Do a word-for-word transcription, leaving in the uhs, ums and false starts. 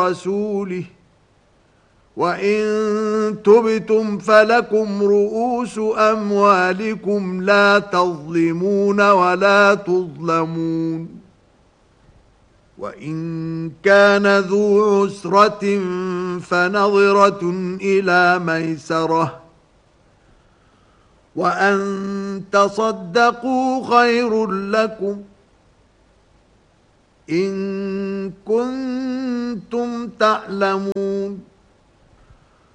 ورسوله وإن تبتم فلكم رؤوس أموالكم لا تظلمون ولا تظلمون وإن كان ذو عسرة فنظرة إلى ميسرة وأن تصدقوا خير لكم إن كنتم تعلمون